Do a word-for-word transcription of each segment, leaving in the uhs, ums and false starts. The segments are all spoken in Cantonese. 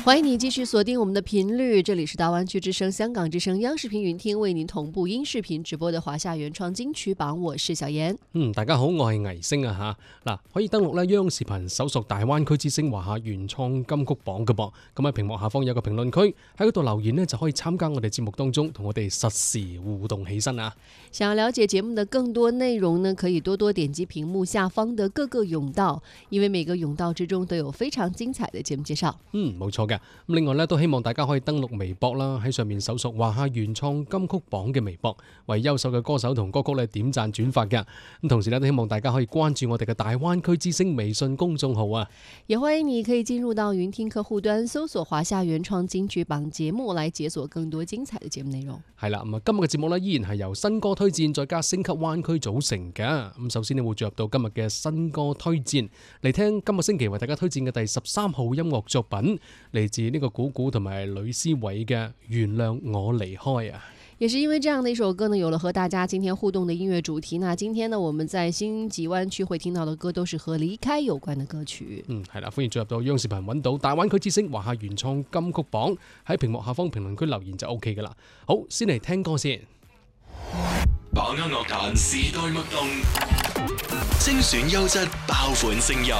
欢迎你继续锁定我们的频率，这里是大湾区之声、香港之声、央视频云听为您同步音視頻直播的華夏原創金曲榜，我是小妍。 嗯，大家好，我係倪星啊吓。嗱，可以登錄咧央視頻搜索大灣區之星華夏原創金曲榜嘅噃。咁喺屏幕下方有個評論區，喺嗰度留言呢就可以參加我哋節目當中，同我哋實時互動起身啊。 想要了解節目的更多內容呢，可以多多點擊屏幕下方的各個甬道，因為每個甬道之中都有非常精彩的節目介紹。 嗯，冇錯嘅。咁另外咧，都希望大家可以登錄微博啦，喺上面搜索華夏原創金曲榜嘅微博，為優秀嘅歌手同歌曲咧點讚轉發嘅。咁同時咧，都希望大家可以關注我哋嘅大灣區之星微信公眾號啊。 也歡迎你可以進入到雲聽客戶端，搜索華夏原創金曲榜節目，來解鎖更多精彩嘅節目內容。 係啦，咁啊，今日嘅節目咧依然係由新歌推薦再加升級灣區組成嘅。咁首先你會進入到今日嘅新歌推薦，嚟聽今個星期為大家推薦嘅第十三號音樂作品，嚟自呢個古古同埋呂思偉嘅《原諒我離開》啊。 也是因為這樣的一首歌呢，有了和大家今天互動的音樂主題。那今天呢，我們在星級灣區會聽到的歌都是和離開有關的歌曲。 嗯，係啦，歡迎進入到央視頻揾到大灣區之星華夏原創金曲榜，喺屏幕下方評論區留言就 OK 噶啦。好，先嚟聽歌先。 把握樂壇時代脈動，精選優質爆款聲音。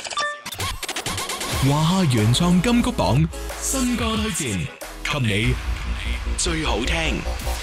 華夏原創金曲榜新歌推薦，給你最好聽。